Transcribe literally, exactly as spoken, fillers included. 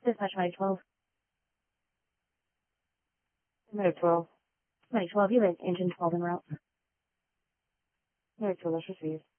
Dispatch Mighty twelve. Mighty twelve. Mighty twelve, you have engine twelve en route. Mighty twelve, that's received.